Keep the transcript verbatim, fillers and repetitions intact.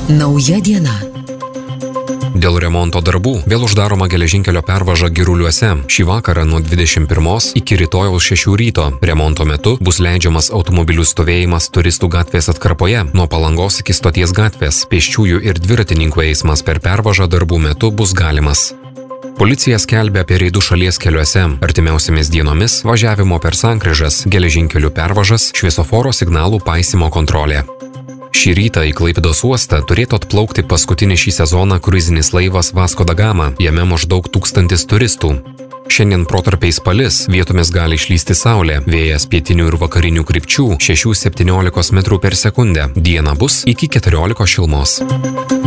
Nauja diena. Dėl remonto darbų vėl uždaroma geležinkelio pervaža Giruliuose. Šį vakarą nuo dvidešimt pirmos iki rytojaus šešių ryto. Remonto metu bus leidžiamas automobilių stovėjimas Turistų gatvės atkarpoje. Nuo Palangos iki Stoties gatvės pėsčiųjų ir dviratininkų eismas per pervažą darbų metu bus galimas. Policija skelbia apie reidus šalies keliuose. Artimiausiamis dienomis važiavimo per sankryžas, geležinkelių pervažas, šviesoforo signalų paisymo kontrolė. Šį rytą į Klaipėdos uostą turėtų atplaukti paskutinį šį sezoną kruizinis laivas Vasco da Gama, jame maždaug tūkstantis turistų. Šiandien protarpiais palis, vietomis gali išlysti saulė, vėjas pietinių ir vakarinių krypčių šešių septyniolikos metrų per sekundę, dieną bus iki keturiolikos šilumos.